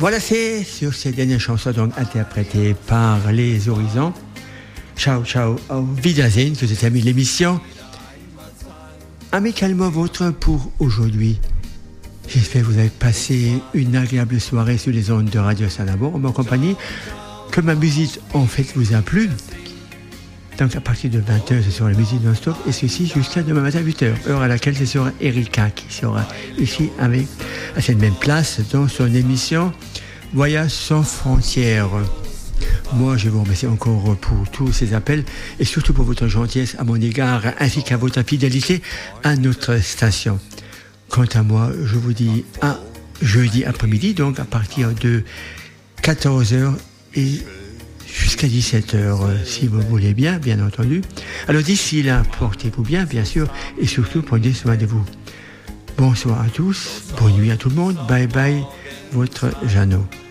Voilà, c'est sur ces dernières chansons donc interprétées par les Horizons. Ciao, ciao, au Wiedersehen, que j'ai terminé l'émission. Amicalement vôtre pour aujourd'hui. J'espère que vous avez passé une agréable soirée sur les ondes de Radio Salabo en ma compagnie, que ma musique en fait vous a plu. Donc à partir de 20h, ce sera la musique non-stop et ceci jusqu'à demain matin 8h, heure à laquelle ce sera Erika qui sera ici avec, à cette même place dans son émission Voyage sans frontières. Moi, je vous remercie encore pour tous ces appels et surtout pour votre gentillesse à mon égard ainsi qu'à votre fidélité à notre station. Quant à moi, je vous dis à jeudi après-midi, donc à partir de 14h et jusqu'à 17h, si vous voulez bien, bien entendu. Alors d'ici là, portez-vous bien, bien sûr, et surtout prenez soin de vous. Bonsoir à tous, bonne nuit à tout le monde, bye bye, votre Jeannot.